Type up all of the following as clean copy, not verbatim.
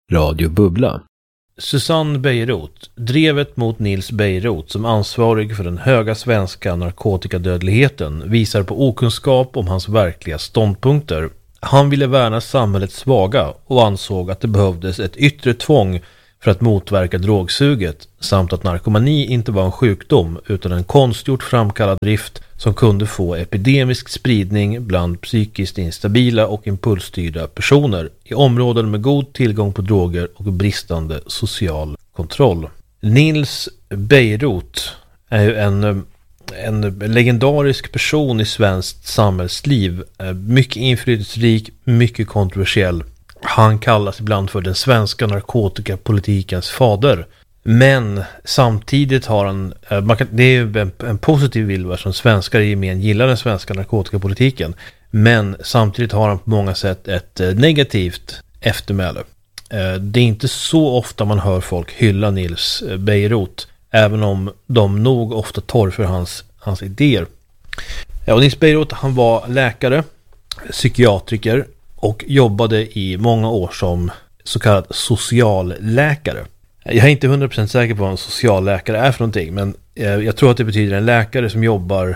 Radio Bubbla. Susanne Bejerot, drevet mot Nils Bejerot som ansvarig för den höga svenska narkotikadödligheten visar på okunskap om hans verkliga ståndpunkter. Han ville värna samhällets svaga och ansåg att det behövdes ett yttre tvång för att motverka drogsuget samt att narkomani inte var en sjukdom utan en konstgjort framkallad drift som kunde få epidemisk spridning bland psykiskt instabila och impulsstyrda personer i områden med god tillgång på droger och bristande social kontroll. Nils Bejerot är ju en legendarisk person i svenskt samhällsliv, mycket inflytelserik, mycket kontroversiell. Han kallas ibland för den svenska narkotikapolitikens fader. Men samtidigt har han, det är ju en positiv bild som svenskar i gemen gillar den svenska narkotikapolitiken. Men samtidigt har han på många sätt ett negativt eftermäle. Det är inte så ofta man hör folk hylla Nils Bejerot, även om de nog ofta torgför hans idéer. Och Nils Bejerot, han var läkare, psykiatriker och jobbade i många år som så kallad socialläkare. Jag är inte 100% säker på vad en socialläkare är för någonting, men jag tror att det betyder en läkare som jobbar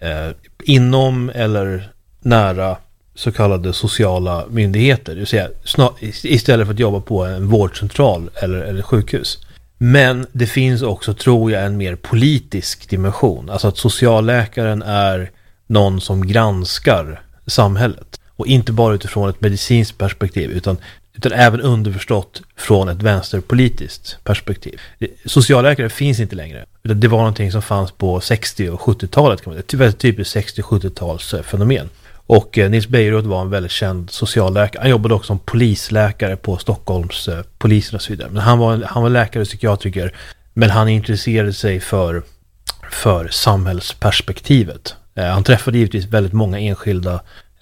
inom eller nära så kallade sociala myndigheter. Det vill säga istället för att jobba på en vårdcentral eller sjukhus. Men det finns också, tror jag, en mer politisk dimension. Alltså att socialläkaren är någon som granskar samhället. Och inte bara utifrån ett medicinskt perspektiv utan även underförstått från ett vänsterpolitiskt perspektiv. Socialläkare finns inte längre. Det var någonting som fanns på 60- och 70-talet. Ett väldigt typiskt 60- och 70-tals fenomen. Och Nils Bejerot var en väldigt känd socialläkare. Han jobbade också som polisläkare på Stockholms polisen och så vidare. Men han var läkare och psykiatriker. Men han intresserade sig för samhällsperspektivet. Han träffade givetvis väldigt många enskilda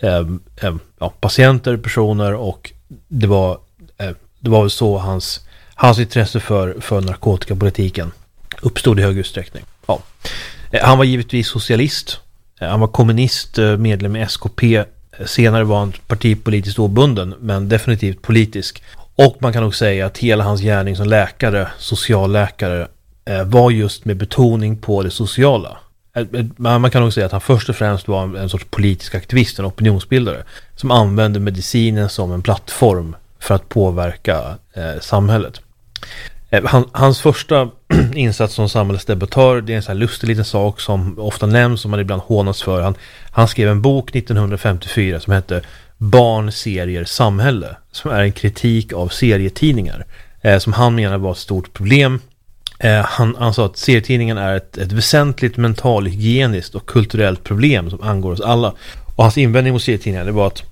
patienter, personer, och det var väl så hans intresse för narkotikapolitiken uppstod i hög utsträckning. Ja. Han var givetvis socialist. Han var kommunist, medlem i SKP. Senare var han partipolitiskt obunden, men definitivt politisk. Och man kan nog säga att hela hans gärning som läkare, socialläkare, var just med betoning på det sociala. Man kan nog säga att han först och främst var en sorts politisk aktivist, en opinionsbildare som använde medicinen som en plattform för att påverka samhället. Hans första insats som samhällsdebattör, det är en sån här lustig liten sak som ofta nämns, som man ibland hånas för. Han skrev en bok 1954 som hette Barn, serier, samhälle, som är en kritik av serietidningar som han menar var ett stort problem. Han sa att serietidningen är ett väsentligt mentalhygieniskt och kulturellt problem som angår oss alla. Och hans invändning mot serietidningar, det var att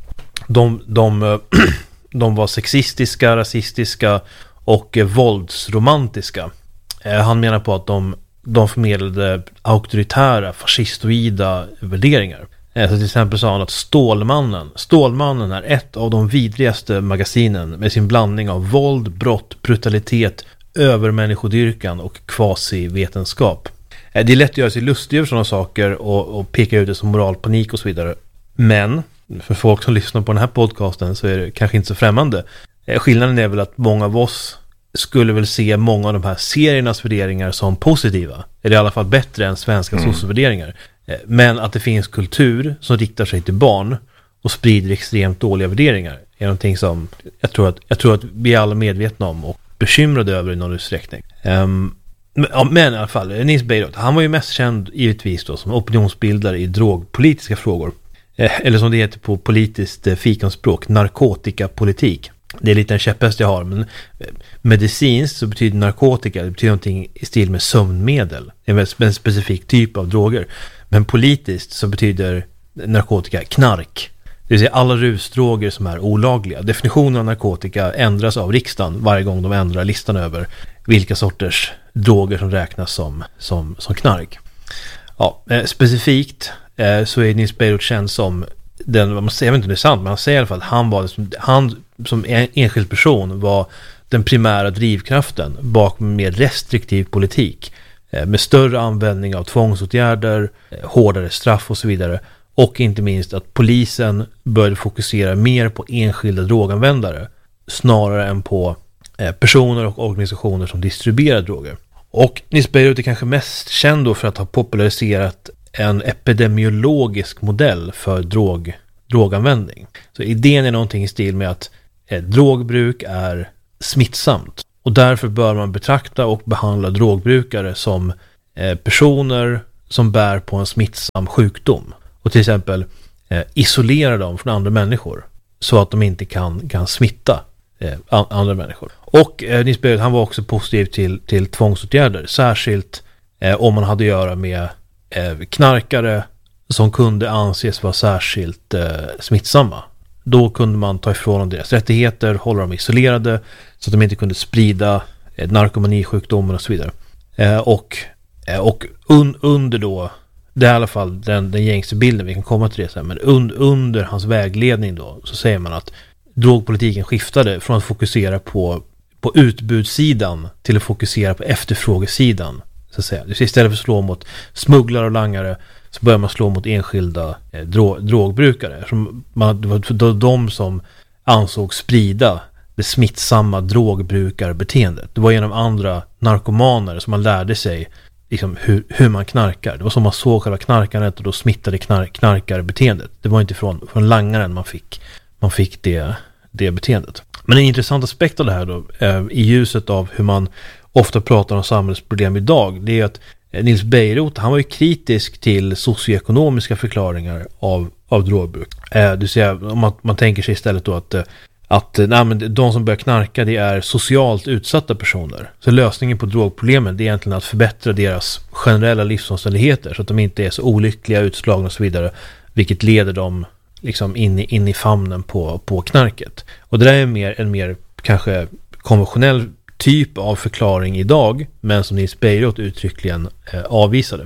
de var sexistiska, rasistiska och våldsromantiska. Han menar på att de förmedlade auktoritära, fascistoida värderingar. Så till exempel sa han att Stålmannen är ett av de vidrigaste magasinen med sin blandning av våld, brott, brutalitet, övermänniskodyrkan och kvasivetenskap. Det är lätt att göra sig lustig över sådana saker och peka ut det som moralpanik och så vidare. Men för folk som lyssnar på den här podcasten så är det kanske inte så främmande. Skillnaden är väl att många av oss skulle väl se många av de här seriernas värderingar som positiva. Eller i alla fall bättre än svenska socialvärderingar. Men att det finns kultur som riktar sig till barn och sprider extremt dåliga värderingar är någonting som jag tror att vi är alla medvetna om och bekymrade över i någon utsträckning. Men i alla fall, Nils Bejerot, han var ju mest känd givetvis då som opinionsbildare i drogpolitiska frågor. Eller som det heter på politiskt fikonspråk, narkotikapolitik. Det är lite en käpphäst jag har, men medicinskt så betyder narkotika, det betyder någonting i stil med sömnmedel. Det är en specifik typ av droger. Men politiskt så betyder narkotika knark. Det vill säga alla rusdroger som är olagliga. Definitionen av narkotika ändras av riksdagen varje gång de ändrar listan över vilka sorters droger som räknas som knark. Ja, specifikt så är Nils Bejerot känd som man säger inte om det är sant, men han säger i alla fall att han som enskild person var den primära drivkraften bakom mer restriktiv politik med större användning av tvångsåtgärder, hårdare straff och så vidare. Och inte minst att polisen började fokusera mer på enskilda droganvändare snarare än på personer och organisationer som distribuerar droger. Och Nils Bejerot är kanske mest känd då för att ha populariserat en epidemiologisk modell för droganvändning. Så idén är någonting i stil med att drogbruk är smittsamt. Och därför bör man betrakta och behandla drogbrukare som personer som bär på en smittsam sjukdom. Och till exempel isolera dem från andra människor så att de inte kan smitta andra människor. Och Nils Bejerot, han var också positiv till tvångsåtgärder. Särskilt om man hade att göra med knarkare som kunde anses vara särskilt smittsamma. Då kunde man ta ifrån dem deras rättigheter, hålla dem isolerade så att de inte kunde sprida narkomanisjukdomen och så vidare. Och under då, det är i alla fall den gängse bilden, vi kan komma till det sen, men under hans vägledning då så säger man att drogpolitiken skiftade från att fokusera på utbudssidan till att fokusera på efterfrågesidan. Så att säga. Istället för att slå mot smugglare och langare så börjar man slå mot enskilda drogbrukare. Det var de som ansåg sprida det smittsamma drogbrukarbeteendet. Det var genom andra narkomaner som man lärde sig liksom hur man knarkar. Det var som man såg själva knarkandet och då smittade knarkarbeteendet. Det var inte från langaren man fick det beteendet. Men en intressant aspekt av det här då, i ljuset av hur man ofta pratar om samhällsproblem idag, det är att Nils Bejerot, han var ju kritisk till socioekonomiska förklaringar av drogbruk. Det vill säga, om man tänker sig istället då att de som börjar knarka, det är socialt utsatta personer. Så lösningen på drogproblemen, det är egentligen att förbättra deras generella livsomständigheter så att de inte är så olyckliga, utslagna och så vidare, vilket leder dem liksom in i famnen på knarket. Och det där är en mer kanske konventionell typ av förklaring idag, men som Nils Bejerot uttryckligen avvisade.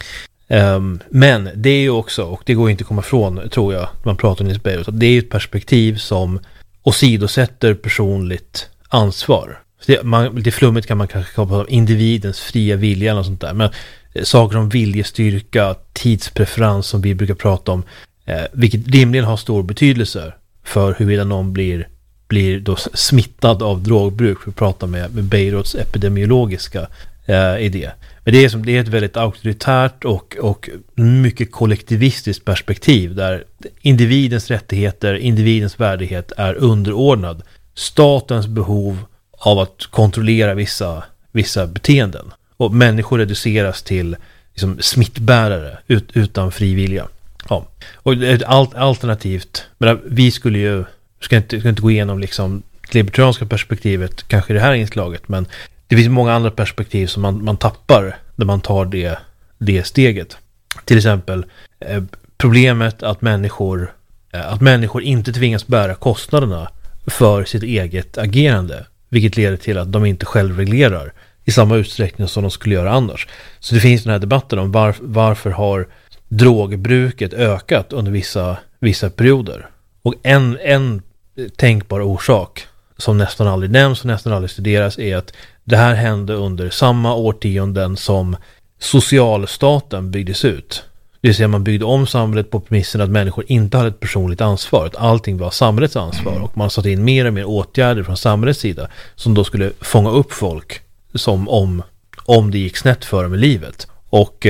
Men det är ju också, och det går inte att komma ifrån, tror jag, när man pratar om Nils Bejerot, att det är ett perspektiv som åsidosätter personligt ansvar. Lite flummigt kan man kanske kalla det individens fria vilja eller något sånt där, men saker som viljestyrka, tidspreferens som vi brukar prata om, vilket rimligen har stor betydelse för huruvida någon blir då smittad av drogbruk, för att prata med Bejerots epidemiologiska idé. Men det är ett väldigt auktoritärt och mycket kollektivistiskt perspektiv där individens rättigheter, individens värdighet är underordnad statens behov av att kontrollera vissa beteenden. Och människor reduceras till liksom smittbärare utan frivilliga. Ja. Och alternativt, men vi ska inte gå igenom liksom det libertarianska perspektivet kanske i det här inslaget, men det finns många andra perspektiv som man tappar när man tar det steget. Till exempel problemet att människor inte tvingas bära kostnaderna för sitt eget agerande, vilket leder till att de inte självreglerar i samma utsträckning som de skulle göra annars. Så det finns den här debatten om varför har drogbruket ökat under vissa perioder. Och en tänkbar orsak som nästan aldrig nämns och nästan aldrig studeras är att det här hände under samma årtionden som socialstaten byggdes ut. Det vill säga man byggde om samhället på premissen att människor inte hade ett personligt ansvar, att allting var samhällets ansvar, och man satte in mer och mer åtgärder från samhällets sida som då skulle fånga upp folk som om det gick snett för dem i livet. Och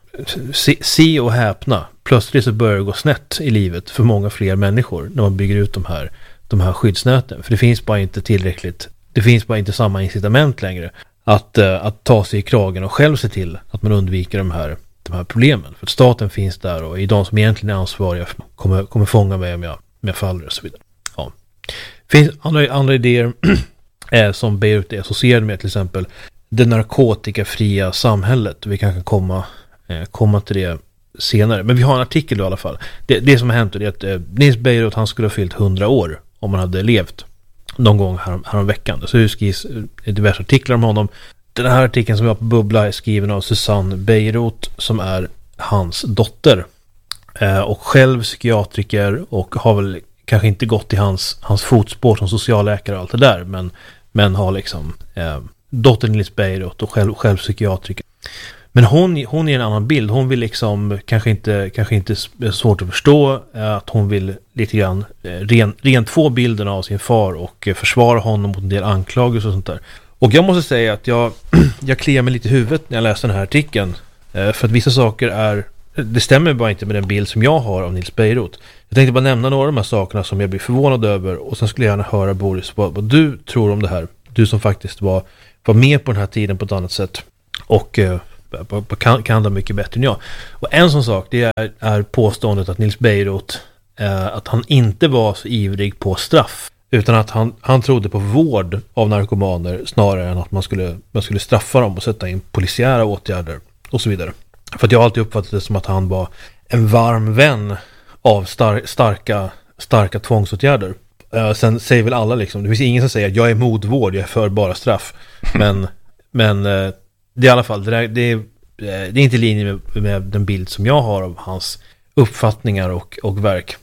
se och häpna, plötsligt så börjar det gå snett i livet för många fler människor när man bygger ut de här skyddsnäten. För det finns bara inte samma incitament längre att ta sig i kragen och själv se till att man undviker de här problemen. För att staten finns där och är de som egentligen är ansvariga kommer fånga mig om jag faller och så vidare. Ja. Det finns andra idéer som Bejerot är associerad med, till exempel det narkotikafria samhället. Vi kanske komma till det senare. Men vi har en artikel då i alla fall. Det som har hänt är att Nils Bejerot, han skulle ha fyllt 100 år om han hade levt någon gång härom veckan. Så det skrivs diverse artiklar om honom. Den här artikeln som jag har på Bubbla är skriven av Susanne Bejerot, som är hans dotter. Och själv psykiatriker och har väl kanske inte gått i hans fotspår som socialläkare och allt det där. Men har liksom dottern Nils Bejerot och själv psykiatriker. Men hon är en annan bild. Hon vill liksom kanske inte svårt att förstå att hon vill lite grann rent få bilden av sin far och försvara honom mot en del anklagelser och sånt där. Och jag måste säga att jag kliar mig lite i huvudet när jag läste den här artikeln. För att vissa saker det stämmer bara inte med den bild som jag har av Nils Bejerot. Jag tänkte bara nämna några av de här sakerna som jag blir förvånad över, och sen skulle jag gärna höra, Boris, vad du tror om det här. Du som faktiskt var med på den här tiden på ett annat sätt och kan det mycket bättre än jag. Och en sån sak, det är påståendet att Nils Bejerot att han inte var så ivrig på straff, utan att han trodde på vård av narkomaner snarare än att man skulle straffa dem och sätta in polisiära åtgärder och så vidare. För att jag alltid uppfattat det som att han var en varm vän av starka tvångsåtgärder. Sen säger väl alla liksom, det finns ingen som säger att jag är emot vård, jag är för bara straff. Men det är i alla fall, det är inte i linje med den bild som jag har av hans uppfattningar och verk.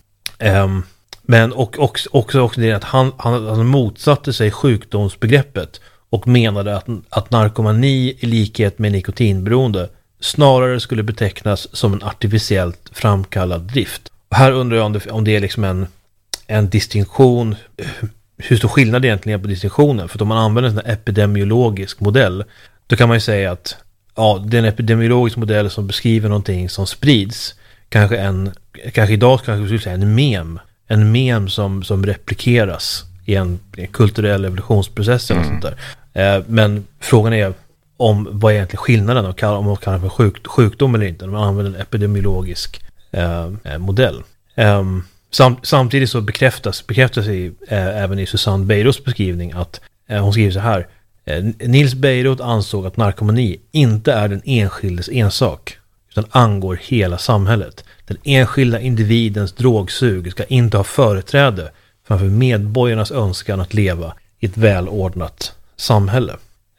Men också det att han motsatte sig sjukdomsbegreppet och menade att narkomani i likhet med nikotinberoende snarare skulle betecknas som en artificiellt framkallad drift. Och här undrar jag om det är liksom en distinktion, hur stor skillnad egentligen är på distinktionen. För att om man använder en epidemiologisk modell, då kan man ju säga att det är en epidemiologisk modell som beskriver någonting som sprids. Kanske idag kanske vi skulle säga en mem som replikeras i en kulturell evolutionsprocess eller sånt där. Men frågan är vad är egentligen skillnaden om man kallar det för sjukdom eller inte, om man använder en epidemiologisk modell. Samtidigt så bekräftas även i Susanne Beirots beskrivning att hon skriver så här: Nils Bejerot ansåg att narkomani inte är den enskildes ensak utan angår hela samhället. Den enskilda individens drogsug ska inte ha företräde framför medborgarnas önskan att leva i ett välordnat samhälle.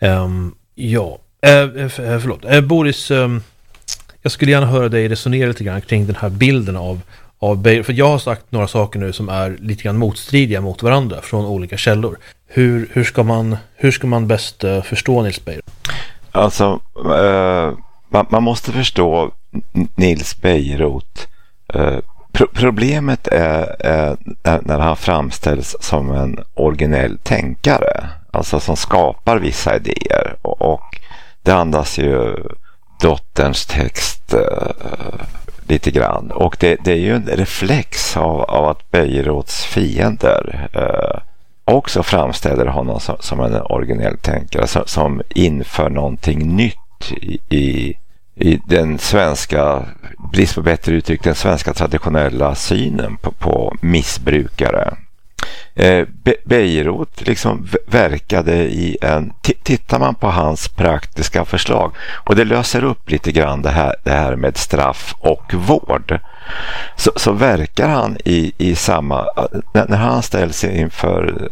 Boris, jag skulle gärna höra dig resonera lite grann kring den här bilden av Bejerot. För jag har sagt några saker nu som är lite grann motstridiga mot varandra från olika källor. Hur ska man bäst förstå Nils Bejerot? Alltså, man måste förstå Nils Bejerot. Problemet är när han framställs som en originell tänkare, alltså som skapar vissa idéer, och det andas ju dotterns text lite grann, och det är ju en reflex av att Bejerots fiender också framställer honom som en originell tänkare som inför någonting nytt i den svenska, brist på bättre uttryck, den svenska traditionella synen på missbrukare. Bejerot liksom verkade i tittar man på hans praktiska förslag, och det löser upp lite grann det här med straff och vård, så verkar han i samma, när han ställs inför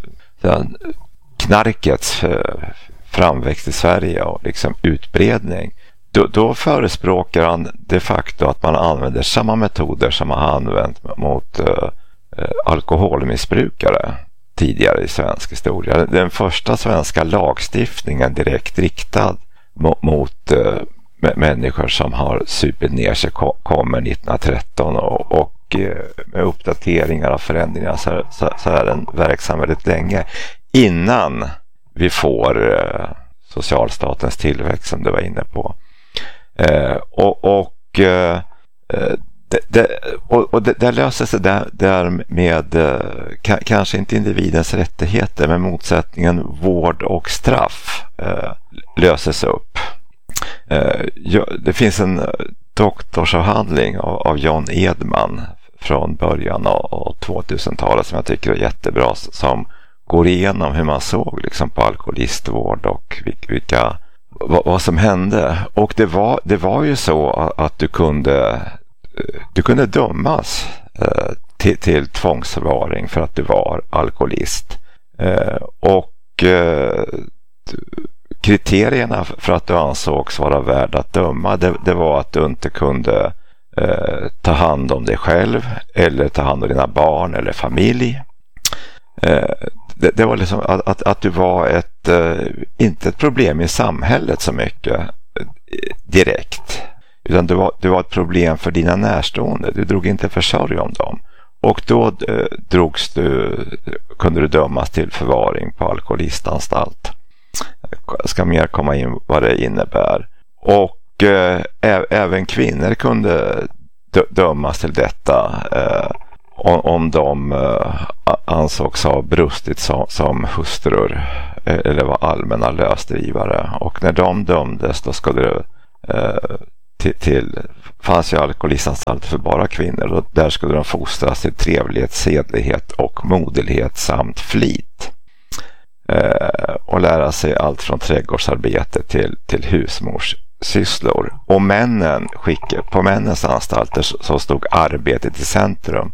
knarkets framväxt i Sverige och liksom utbredning, då förespråkar han de facto att man använder samma metoder som man har använt mot alkoholmissbrukare tidigare i svensk historia. Den första svenska lagstiftningen direkt riktad mot människor som har supit ner sig kommer 1913, och med uppdateringar och förändringar så är den verksam väldigt länge innan vi får socialstatens tillväxt som du var inne på. Det löser sig där med kanske inte individens rättigheter, men motsättningen vård och straff löses upp. Det finns en doktorsavhandling av John Edman från början av 2000-talet som jag tycker är jättebra, som går igenom hur man såg liksom på alkoholistvård och vad som hände. Och det var ju så att du kunde dömas till tvångsförvaring för att du var alkoholist. Och kriterierna för att du ansågs vara värd att döma, det var att du inte kunde ta hand om dig själv eller ta hand om dina barn eller familj. Det var liksom att du var inte ett problem i samhället så mycket. direkt. Utan det var ett problem för dina närstående. Du drog inte försörja om dem. Och då kunde du dömas till förvaring på alkoholistanstalt. Jag ska mer komma in vad det innebär. Och även kvinnor kunde dömas till detta om de ansågs ha brustit som hustrur eller var allmänna lösdrivare. Och när de dömdes då skulle det fanns ju alkoholistanstalt för bara kvinnor, och där skulle de fostras till trevlighet, sedlighet och moderlighet samt flit. Och lära sig allt från trädgårdsarbete till husmorssysslor. Och på männens anstalter så stod arbetet i centrum.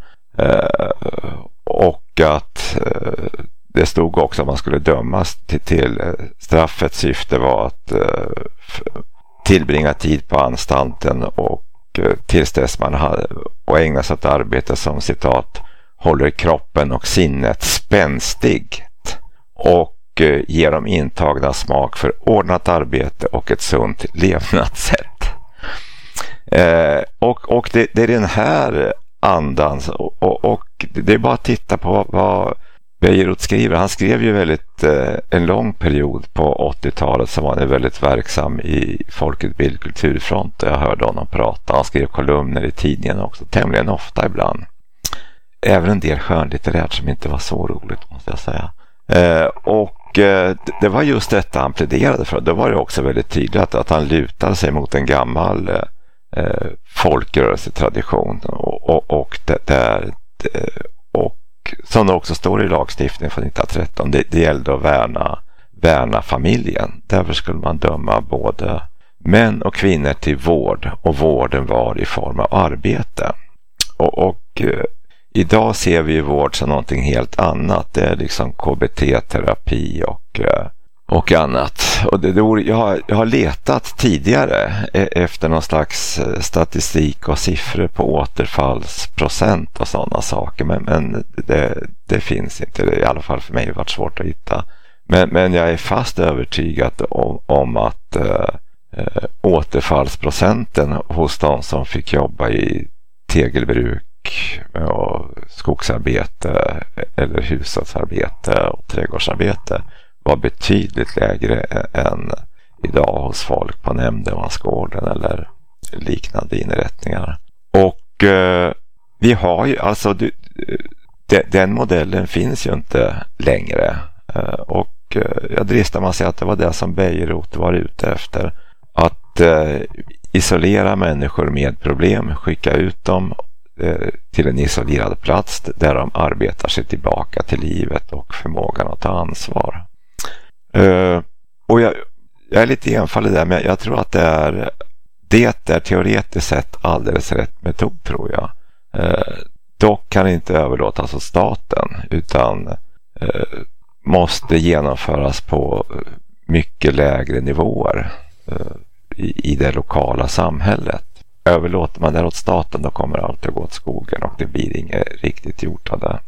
Och att det stod också att man skulle dömas till straffets syfte var att tillbringa tid på anstalten och tills dess man hade och ägna sig åt arbete som citat håller kroppen och sinnet spänstigt och ger de intagna smak för ordnat arbete och ett sunt levnadssätt. Och det är den här andan och det är bara att titta på vad Bejerot skriver. Han skrev ju en lång period på 80-talet som var väldigt verksam i Folket Bild Kulturfront. Jag hörde honom prata. Han skrev kolumner i tidningen också, tämligen ofta ibland. Även en del skönlitterärt som inte var så roligt, måste jag säga. Och det var just detta han pläderade för. Då var det också väldigt tydligt att han lutade sig mot en gammal folkrörelsetradition och som det också står i lagstiftningen från 1913, det gällde att värna familjen. Därför skulle man döma både män och kvinnor till vård, och vården var i form av arbete. Och idag ser vi vård som någonting helt annat. Det är liksom KBT-terapi och annat. Och jag har letat tidigare efter någon slags statistik och siffror på återfallsprocent och sådana saker. Men det finns inte. Det i alla fall för mig har varit svårt att hitta. Men jag är fast övertygad om att återfallsprocenten hos de som fick jobba i tegelbruk och skogsarbete eller hushållsarbete och trädgårdsarbete var betydligt lägre än idag hos folk på nämndemansgården eller liknande inrättningar. Och vi har ju alltså den modellen finns ju inte längre, och jag dristar mig att säga att det var det som Bejerot var ute efter, att isolera människor med problem, skicka ut dem till en isolerad plats där de arbetar sig tillbaka till livet och förmågan att ta ansvar. Och jag är lite enfaldig där, men jag tror att det är teoretiskt sett alldeles rätt metod, tror jag. Dock kan det inte överlåtas åt staten, utan måste genomföras på mycket lägre nivåer i det lokala samhället. Överlåter man det åt staten, då kommer allt att gå åt skogen och det blir inget riktigt gjort av det.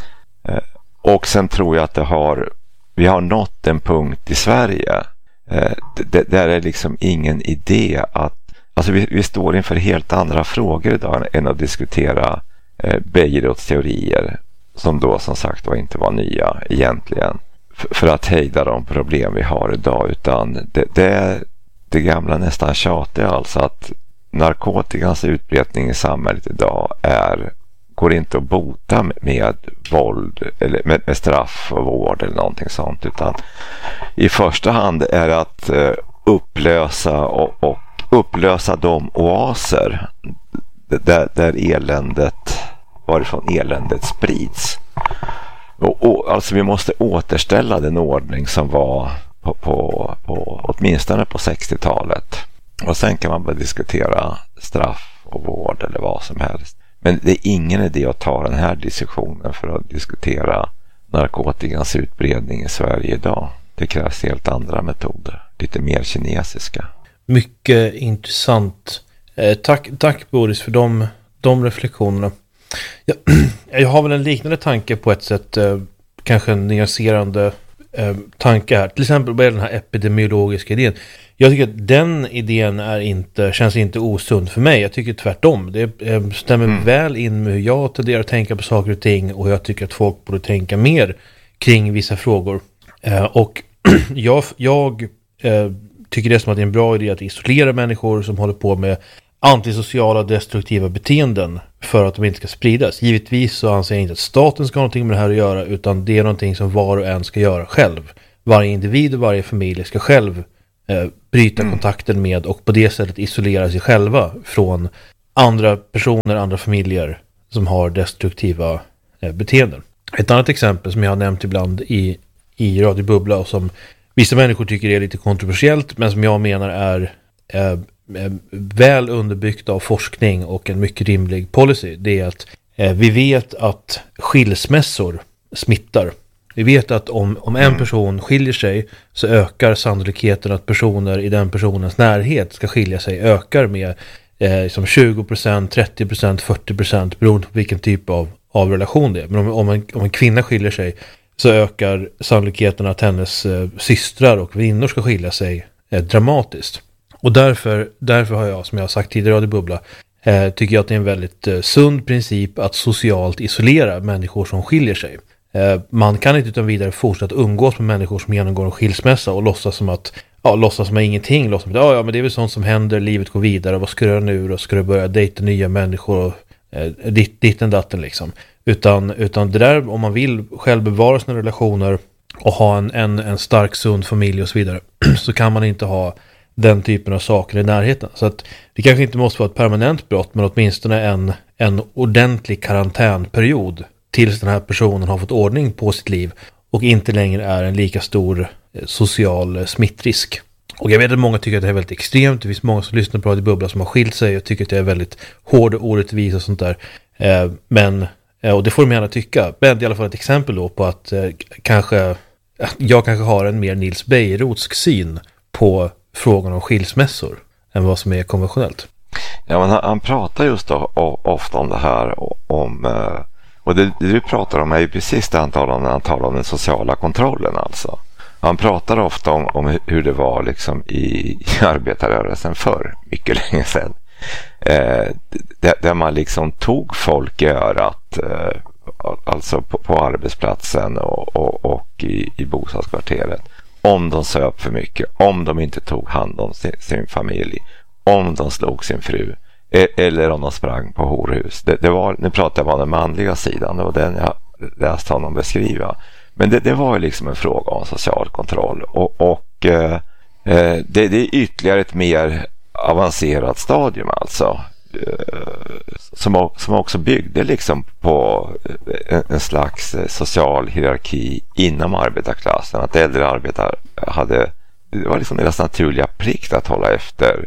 Och sen tror jag att vi har nått en punkt i Sverige där är liksom ingen idé att, alltså vi står inför helt andra frågor idag än att diskutera Bejerots teorier, som då som sagt var inte var nya egentligen, för att hejda de problem vi har idag, utan det gamla nästan tjatiga, alltså att narkotikans utbredning i samhället idag går inte att bota med våld eller med straff och vård eller någonting sånt, utan i första hand är det att upplösa de oaser där varifrån eländet sprids. Och alltså vi måste återställa den ordning som var på åtminstone på 60-talet. Och sen kan man bara diskutera straff och vård eller vad som helst. Men det är ingen idé att ta den här diskussionen för att diskutera narkotikans utbredning i Sverige idag. Det krävs helt andra metoder, lite mer kinesiska. Mycket intressant. Tack Boris för de reflektionerna. Jag har väl en liknande tanke på ett sätt, kanske nyanserande. tanke här. Till exempel med den här epidemiologiska idén. Jag tycker att den idén känns inte osund för mig. Jag tycker tvärtom. Det stämmer väl in med hur jag tenderar att tänka på saker och ting, och jag tycker att folk borde tänka mer kring vissa frågor. Och jag tycker det är som att det är en bra idé att isolera människor som håller på med antisociala destruktiva beteenden för att de inte ska spridas. Givetvis så anser jag inte att staten ska ha någonting med det här att göra, utan det är någonting som var och en ska göra själv. Varje individ och varje familj ska själv bryta kontakten med och på det sättet isolera sig själva från andra personer, andra familjer som har destruktiva beteenden. Ett annat exempel som jag har nämnt ibland i Radio Bubbla och som vissa människor tycker är lite kontroversiellt, men som jag menar är väl underbyggt av forskning och en mycket rimlig policy, det är att vi vet att skilsmässor smittar. Vi vet att om en person skiljer sig så ökar sannolikheten att personer i den personens närhet ska skilja sig ökar med som 20%, 30%, 40% beroende på vilken typ av relation det är. Men om en kvinna skiljer sig så ökar sannolikheten att hennes systrar och väninnor ska skilja sig dramatiskt. Och därför har jag, som jag har sagt tidigare i Radio Bubbla, tycker jag att det är en väldigt sund princip att socialt isolera människor som skiljer sig. Man kan inte utan vidare fortsätta umgås med människor som genomgår en skilsmässa och låtsas som att ingenting, låtsas som att men det är väl sånt som händer, livet går vidare, vad ska du göra nu då? Ska du börja dejta nya människor och ditten datten liksom. Utan det där, om man vill själv bevara sina relationer och ha en stark, sund familj och så vidare, så kan man inte ha den typen av saker i närheten. Så att det kanske inte måste vara ett permanent brott, men åtminstone en ordentlig karantänperiod tills den här personen har fått ordning på sitt liv och inte längre är en lika stor social smittrisk. Och jag vet att många tycker att det är väldigt extremt. Det finns många som lyssnar på Radio Bubbla som har skilt sig och tycker att det är väldigt hård och orättvis och sånt där. Och det får de gärna tycka. Men det är i alla fall ett exempel då på att jag kanske har en mer Nils Bejerotsk syn på frågan om skilsmässor än vad som är konventionellt. Ja, men han pratar just ofta om det här och det du pratar om är ju precis det han talar om när han talar om den sociala kontrollen alltså. Han pratar ofta om hur det var liksom i arbetarrörelsen förr, mycket länge sedan. Där man liksom tog folk i örat, alltså på arbetsplatsen och i bostadskvarteret. Om de söp för mycket, om de inte tog hand om sin familj, om de slog sin fru eller om de sprang på horhus. Nu pratar jag om den manliga sidan, det var den jag läste honom beskriva. Men det var ju liksom en fråga om social kontroll och det är ytterligare ett mer avancerat stadium alltså som också byggde liksom på en slags social hierarki inom arbetarklassen, att äldre arbetare det var liksom deras naturliga plikt att hålla efter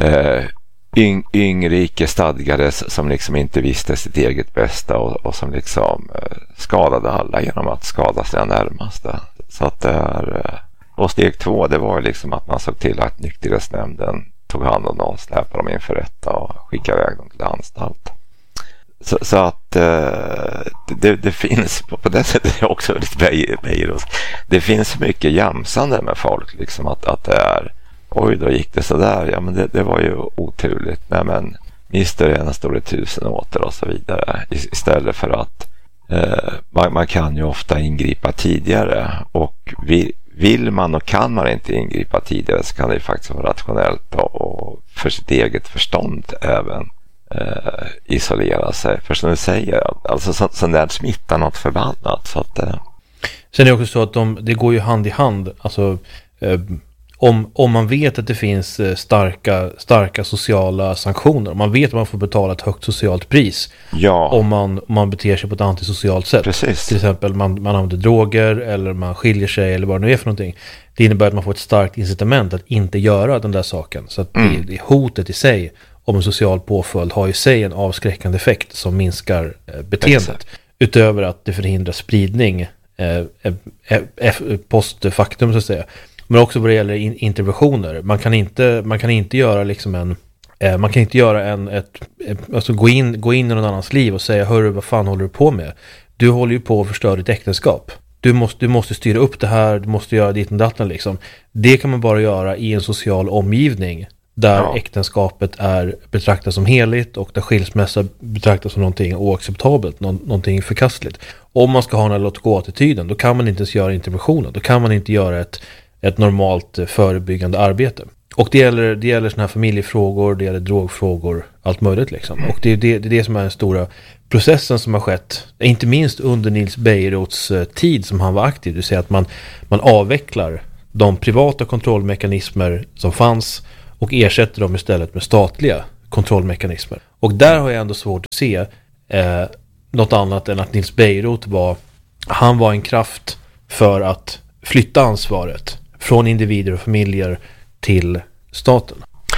yngre icke-stadgades som liksom inte visste sitt eget bästa och som liksom skadade alla genom att skada sina närmaste. Så att och steg 2, det var liksom att man såg till att nykterhetsnämnden tog hand om dem, släpade dem inför rätta och skickade iväg dem till anstalt. Så att det finns på det sättet är också lite Bejerotsk. Det finns mycket jamsande med folk liksom att det är oj, då gick det så där. Ja, men det var ju oturligt. Nej, men mister ena står det 1000 åter och så vidare. Istället för att man kan ju ofta ingripa tidigare och vill man och kan man inte ingripa tidigare så kan det ju faktiskt vara rationellt och för sitt eget förstånd även isolera sig. För som du säger, alltså sån där smittar något förbannat. Så att, Sen är det också så att det går ju hand i hand. Alltså om man vet att det finns starka sociala sanktioner, om man vet att man får betala ett högt socialt pris om man beter sig på ett antisocialt sätt. Precis. Till exempel man använder droger eller man skiljer sig eller vad det nu är för någonting. Det innebär att man får ett starkt incitament att inte göra den där saken. Så att det hotet i sig om en social påföljd har i sig en avskräckande effekt som minskar beteendet. Exakt. Utöver att det förhindrar spridning post faktum så att säga. Men också vad det gäller interventioner. Man kan inte göra liksom alltså gå in i någon annans liv och säga hörru, vad fan håller du på med? Du håller ju på att förstöra ditt äktenskap. du måste styra upp det här, du måste göra dit och datten liksom. Det kan man bara göra i en social omgivning där äktenskapet är betraktat som heligt och där skilsmässa betraktas som någonting oacceptabelt, någonting förkastligt. Om man ska ha den här låt-gå-attityden, då kan man inte ens göra interventionen. Då kan man inte göra ett normalt förebyggande arbete. Och det gäller såna här familjefrågor, det gäller drogfrågor, allt möjligt liksom. Och det är det som är den stora processen som har skett, inte minst under Nils Bejerots tid som han var aktiv. Det vill säga att man avvecklar de privata kontrollmekanismer som fanns och ersätter dem istället med statliga kontrollmekanismer. Och där har jag ändå svårt att se något annat än att Nils Bejerot var en kraft för att flytta ansvaret från individer och familjer till staten.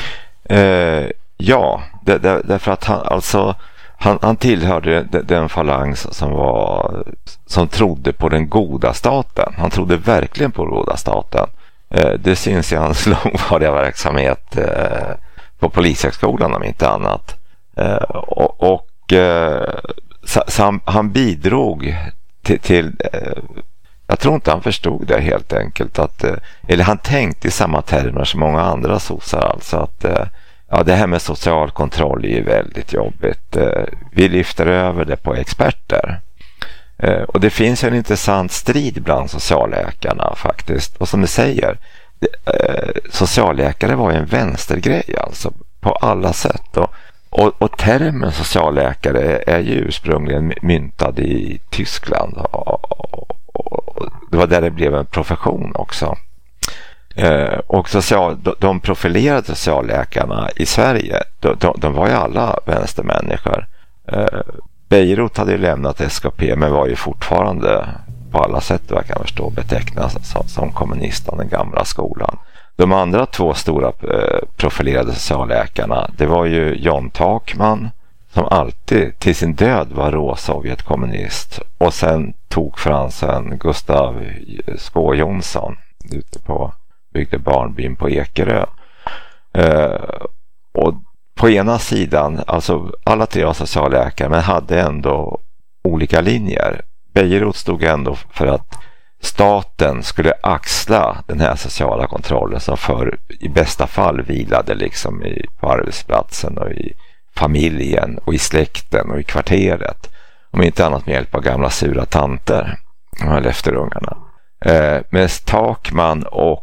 Därför att han tillhörde den falangs som trodde på den goda staten. Han trodde verkligen på den goda staten. Det syns i hans långvariga verksamhet på Polishögskolan om inte annat. Så han bidrog till jag tror inte han förstod det helt enkelt eller han tänkte i samma termer som många andra sossar, alltså att det här med social kontroll är ju väldigt jobbigt. Vi lyfter över det på experter. Och det finns en intressant strid bland socialläkarna faktiskt. Och som du säger, socialläkare var ju en vänstergrej alltså på alla sätt. Och termen socialläkare är ju ursprungligen myntad i Tyskland. Och det var där det blev en profession också. Och de profilerade socialläkarna i Sverige, de var ju alla vänstermänniskor. Bejerot hade ju lämnat SKP men var ju fortfarande på alla sätt vad jag kan förstå betecknas som kommunist av den gamla skolan. De andra två stora profilerade socialläkarna, det var ju John Takman som alltid till sin död var råsovjetkommunist, och sen tog fransen Gustav Skå Jonsson ute byggde barnbyn på Ekerö. Och på ena sidan, alltså alla tre var socialläkare men hade ändå olika linjer. Bejerot stod ändå för att staten skulle axla den här sociala kontrollen som i bästa fall vilade liksom på arbetsplatsen och i familjen och i släkten och i kvarteret. Om inte annat med hjälp av gamla sura tanter och efterungarna. Men Takman och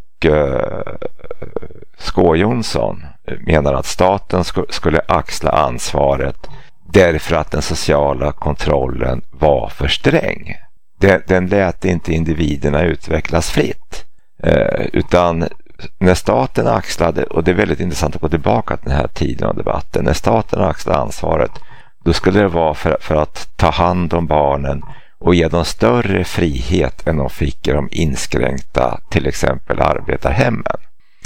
Skå Jonsson menar att staten skulle axla ansvaret därför att den sociala kontrollen var för sträng. Den lät inte individerna utvecklas fritt. Utan när staten axlade, och det är väldigt intressant att gå tillbaka till den här tiden av debatten, när staten axlade ansvaret, då skulle det vara för att ta hand om barnen och ge dem större frihet än de fick i de inskränkta till exempel arbetarhemmen.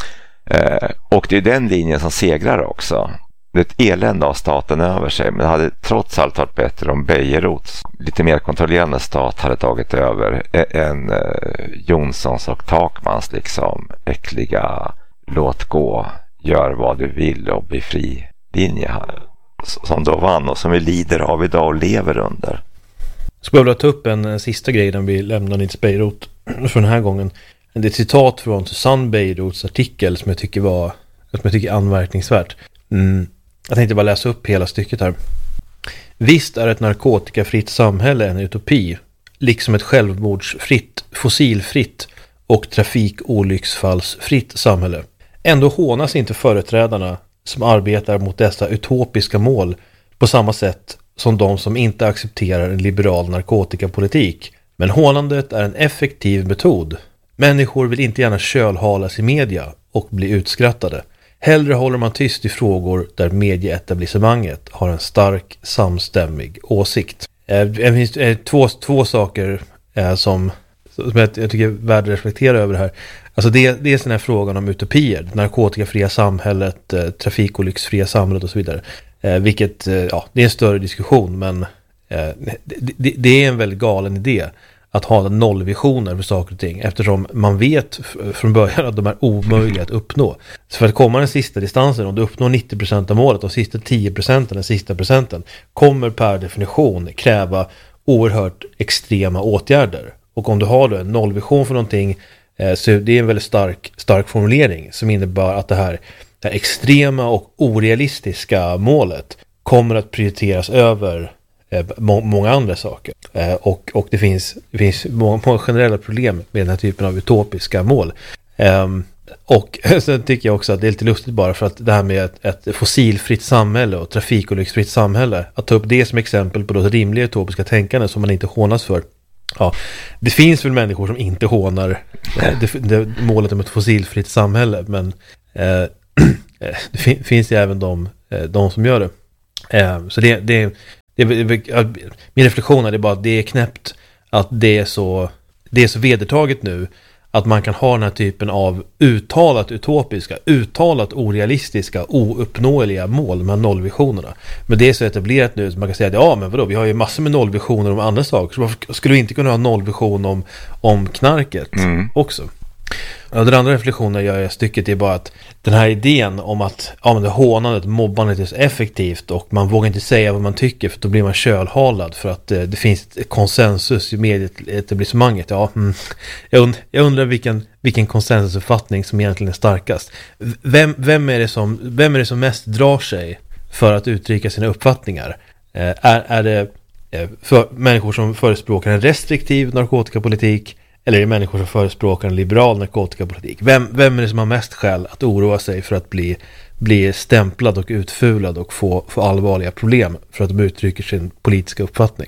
Och det är den linjen som segrar också. Det är ett elände av staten över sig, men det hade trots allt varit bättre om Bejerots lite mer kontrollerande stat hade tagit över än Jonssons och Takmans liksom äckliga låt gå, gör vad du vill och bli fri linje som då vann och som vi lider av idag och lever under. Ska jag vilja ta upp en sista grej när vi lämnar Nils Bejerot för den här gången. Det är ett citat från Susanne Bejerots artikel som jag tycker är anmärkningsvärt. Jag tänkte bara läsa upp hela stycket här. Visst är ett narkotikafritt samhälle en utopi, liksom ett självmordsfritt, fossilfritt och trafikolycksfallsfritt samhälle. Ändå hånas inte företrädarna som arbetar mot dessa utopiska mål på samma sätt som de som inte accepterar en liberal narkotikapolitik. Men hånandet är en effektiv metod. Människor vill inte gärna kölhalas i media och bli utskrattade. Hellre håller man tyst i frågor där medieetablissemanget har en stark samstämmig åsikt. Det finns två saker som jag tycker är värd att reflektera över här. Alltså det är den här frågan om utopier, narkotikafria samhället, trafikolycksfria samhället och så vidare. Vilket, det är en större diskussion, men det är en väldigt galen idé att ha nollvisioner för saker och ting, eftersom man vet från början att de är omöjliga att uppnå. Så för att komma den sista distansen, om du uppnår 90% av målet och sista 10%, den sista procenten, kommer per definition kräva oerhört extrema åtgärder. Och om du har då en nollvision för någonting, så det är en väldigt stark formulering som innebär att det här extrema och orealistiska målet kommer att prioriteras över många andra saker. Och det finns många generella problem med den här typen av utopiska mål. Och sen tycker jag också att det är lite lustigt bara för att det här med ett fossilfritt samhälle och trafikolycksfritt samhälle, att ta upp det som exempel på det rimliga utopiska tänkande som man inte hånas för. Ja, det finns väl människor som inte hånar det målet om ett fossilfritt samhälle, men det finns ju även de som gör det. Så min reflektion är bara att det är knäppt att det är så vedertaget nu att man kan ha den här typen av uttalat utopiska, uttalat orealistiska, ouppnåeliga mål med nollvisionerna. Men det är så etablerat nu så man kan säga att ja, men vadå, vi har ju massor med nollvisioner om andra saker, så varför skulle vi inte kunna ha nollvision om knarket också? Och den andra reflektionen jag gör i stycket är bara att den här idén om att det hånandet, mobbandet är så effektivt och man vågar inte säga vad man tycker för då blir man kölhalad för att det finns ett konsensus i medieetablissemanget. Jag undrar vilken konsensusuppfattning som egentligen är starkast. Vem är det som mest drar sig för att uttrycka sina uppfattningar? Är det för människor som förespråkar en restriktiv narkotikapolitik, eller är det människor som förespråkar en liberal narkotikapolitik? Vem är det som har mest skäl att oroa sig för att bli stämplad och utfulad och få allvarliga problem för att de uttrycker sin politiska uppfattning?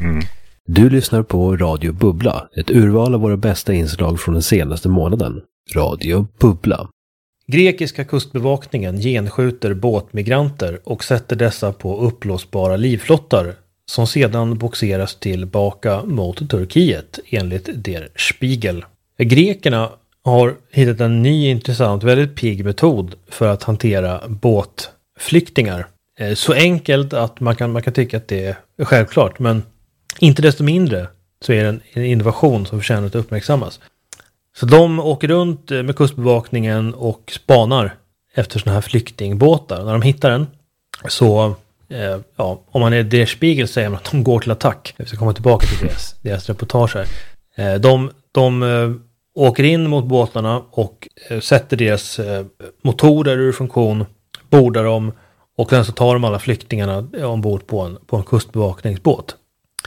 Du lyssnar på Radio Bubbla, ett urval av våra bästa inslag från den senaste månaden. Radio Bubbla. Grekiska kustbevakningen genskjuter båtmigranter och sätter dessa på upplåsbara livflottar som sedan boxeras tillbaka mot Turkiet enligt Der Spiegel. Grekerna har hittat en ny intressant, väldigt pigg metod för att hantera båtflyktingar. Så enkelt att man kan tycka att det är självklart, men inte desto mindre så är det en innovation som förtjänar att uppmärksammas. Så de åker runt med kustbevakningen och spanar efter såna här flyktingbåtar. När de hittar den så om man är Der Spiegel säger man att de går till attack. Jag ska komma tillbaka till deras reportage här. De åker in mot båtarna och sätter deras motorer ur funktion, bordar dem och sen så tar de alla flyktingarna ombord på en kustbevakningsbåt.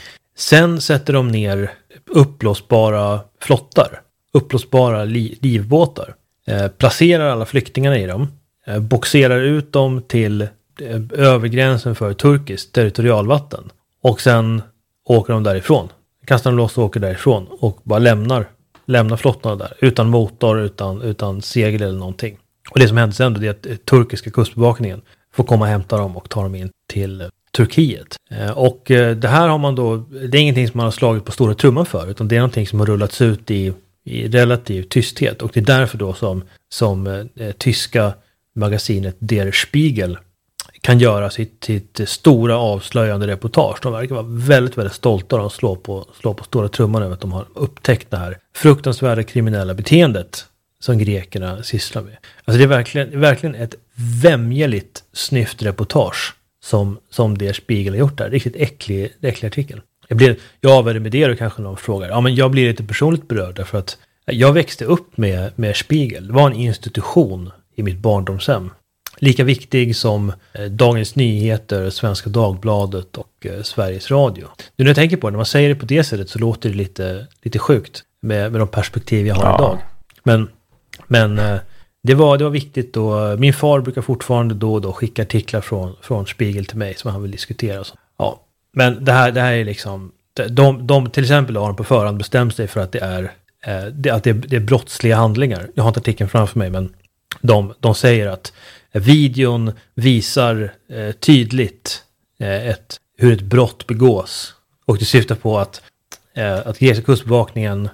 Sen sätter de ner uppblåsbara flottar, uppblåsbara livbåtar, placerar alla flyktingarna i dem, boxerar ut dem till över gränsen för turkiskt territorialvatten och sen åker de därifrån. Kastar de loss och åker därifrån och bara lämnar flottarna där utan motor, utan segel eller någonting. Och det som händer sen är att turkiska kustbevakningen får komma och hämta dem och ta dem in till Turkiet. Och det här har man då, det är ingenting som man har slagit på stora trumman för, utan det är någonting som har rullats ut i relativ tysthet. Och det är därför då som tyska magasinet Der Spiegel kan göra sitt stora avslöjande reportage. De verkar vara väldigt, väldigt stolta och slå på stora trumman över att de har upptäckt det här fruktansvärda kriminella beteendet som grekerna sysslar med. Alltså det är verkligen ett vämjeligt snyft reportage som Der Spiegel har gjort där. Riktigt äcklig artikel. Vad är det med det, och kanske någon frågar. Ja, men jag blir lite personligt berörd därför att jag växte upp med Spiegel. Det var en institution i mitt barndomshem. Lika viktig som Dagens Nyheter, Svenska Dagbladet och Sveriges Radio. Nu när jag tänker på det, när man säger det på det sättet så låter det lite sjukt med de perspektiv jag har idag. Men det var viktigt, och min far brukar fortfarande då och då skicka artiklar från Spiegel till mig som han vill diskutera. Så. Ja. Men det här är liksom, de till exempel har på förhand bestämt sig för att det är brottsliga handlingar. Jag har inte artikeln framför mig, men de säger att videon visar tydligt hur ett brott begås, och det syftar på att grekiska kustbevakningen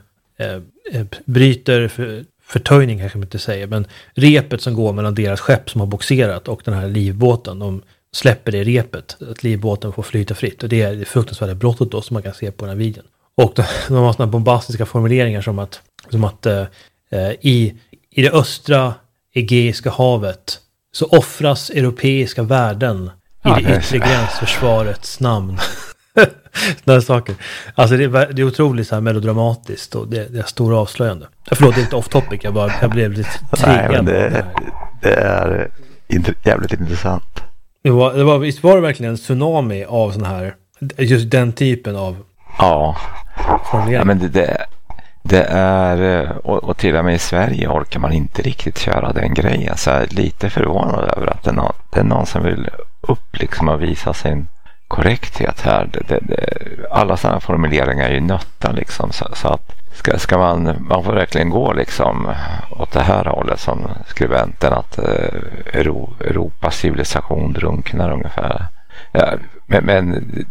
bryter förtöjning, kanske man inte säger, men repet som går mellan deras skepp som har boxerat och den här livbåten, de släpper det repet, att livbåten får flyta fritt, och det är det fruktansvärda brottet då som man kan se på den här videon. Och de har sådana bombastiska formuleringar som att i det östra Egeiska havet så offras europeiska värden i det yttre gränsförsvarets namn. Sådana saker. Alltså det är otroligt så här melodramatiskt och det är stora avslöjande. Förlåt, det är inte off topic, jag blev lite triggad. Nej, men det är jävligt intressant. Visst var det verkligen en tsunami av sån här, just den typen av ja, men det är, och till och med i Sverige orkar man inte riktigt köra den grejen. Så jag är lite förvånad över att det är någon som vill upp liksom och visa sin korrekthet här. Alla sådana formuleringar är ju nötta liksom, så att ska man får verkligen gå liksom åt det här hållet som skribenten, att Europas civilisation drunknar ungefär. Ja, men